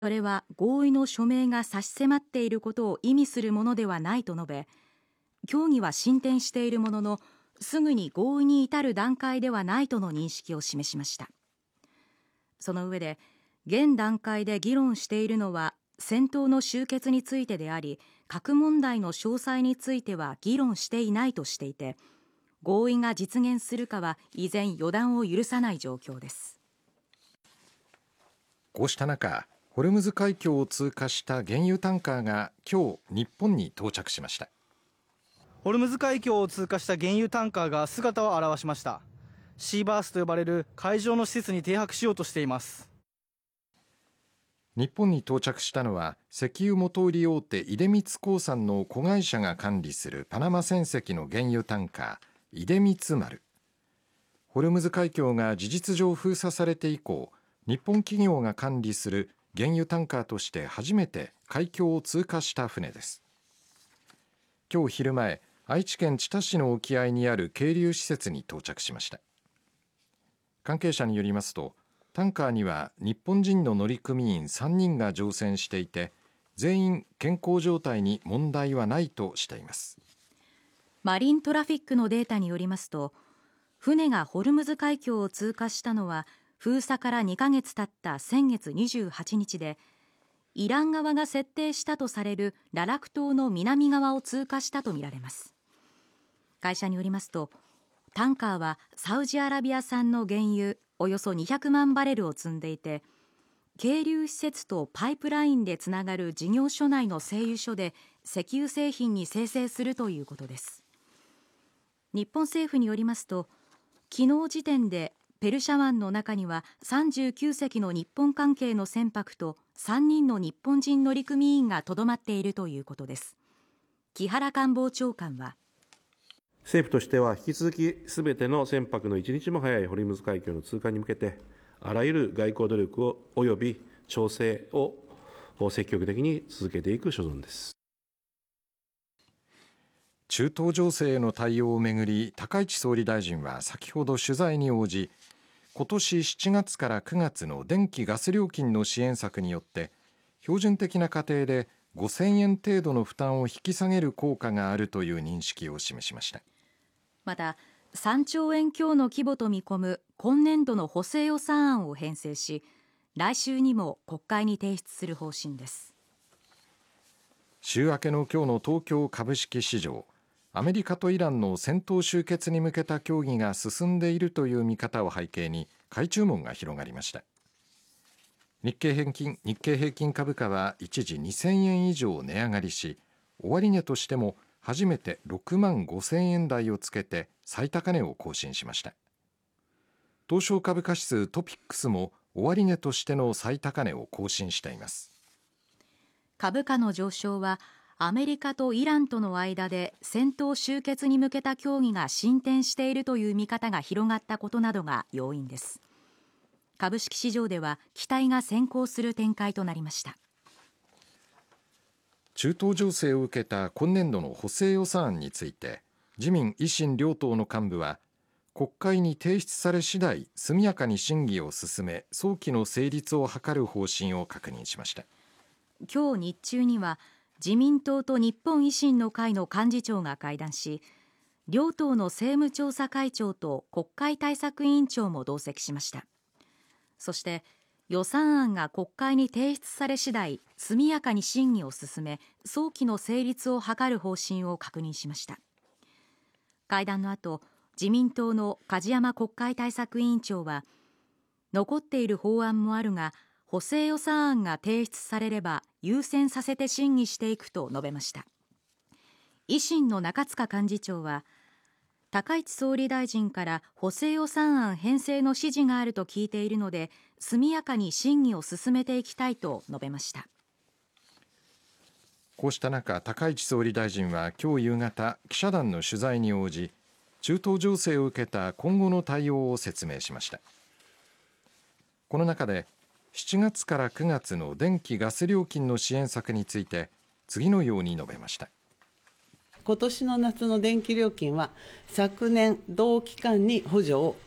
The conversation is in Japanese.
それは合意の署名が差し迫っていることを意味するものではないと述べ、協議は進展しているものの、すぐに合意に至る段階ではないとの認識を示しました。その上で、現段階で議論しているのは戦闘の終結についてであり、核問題の詳細については議論していないとしていて、合意が実現するかは依然予断を許さない状況です。 こうした中、ホルムズ海峡を通過した原油タンカーが今日日本に到着しました。 ホルムズ海峡を通過した原油タンカーが姿を現しました。シーバースと呼ばれる海上の施設に停泊しようとしています。 日本に到着したのは石油元売り大手出光興産の子会社が管理するパナマ船籍の原油タンカー出光丸。ホルムズ海峡が事実上封鎖されて以降、日本企業が管理する原油タンカーとして初めて海峡を通過した船です。今日昼前、愛知県知多市の沖合にある係留施設に到着しました。関係者によりますと、タンカーには日本人の乗組員3人が乗船していて、全員健康状態に問題はないとしています。 マリントラフィックのデータによりますと、船がホルムズ海峡を通過したのは封鎖から2ヶ月経った先月28日で、イラン側が設定したとされるララク島の南側を通過したとみられます。会社によりますと、タンカーはサウジアラビア産の原油およそ200万バレルを積んでいて、係留施設とパイプラインでつながる事業所内の製油所で石油製品に精製するということです。日本政府によりますと、昨日時点でペルシャ湾の中には39隻の日本関係の船舶と3人の日本人乗組員がとどまっているということです。木原官房長官は、 政府としては引き続きすべての船舶の一日も早いホルムズ海峡の通過に向けて、あらゆる外交努力を及び調整を積極的に続けていく所存です。 中東情勢への対応をめぐり、高市総理大臣は先ほど取材に応じ、今年7月から9月の電気・ガス料金の支援策によって標準的な家庭で5000円程度の負担を引き下げる効果があるという認識を示しました。 また、3兆円強の規模と見込む今年度の補正予算案を編成し、来週にも国会に提出する方針です。 週明けの今日の東京株式市場、アメリカとイランの戦闘終結に向けた協議が進んでいるという見方を背景に買い注文が広がりました。日経平均株価は一時2000円以上値上がりし、終値としても初めて6万5000円台をつけて最高値を更新しました。東証株価指数トピックスも終値としての最高値を更新しています。 株価の上昇はアメリカとイランとの間で戦闘終結に向けた協議が進展しているという見方が広がったことなどが要因です。株式市場では期待が先行する展開となりました。 中東情勢を受けた今年度の補正予算案について、自民・維新両党の幹部は、国会に提出され次第速やかに審議を進め、早期の成立を図る方針を確認しました。 今日日中には自民党と日本維新の会の幹事長が会談し、両党の政務調査会長と国会対策委員長も同席しました。そして予算案が国会に提出され次第速やかに審議を進め、早期の成立を図る方針を確認しました。会談の後、自民党の梶山国会対策委員長は、残っている法案もあるが補正予算案が提出されれば優先させて審議していくと述べました。維新の中塚幹事長は、高市総理大臣から補正予算案編成の指示があると聞いているので、速やかに審議を進めていきたいと述べました。 こうした中、高市総理大臣は今日夕方、記者団の取材に応じ、中東情勢を受けた今後の対応を説明しました。この中で、7月から9月の電気・ガス料金の支援策について次のように述べました。 今年の夏の電気料金は昨年同期間に補助を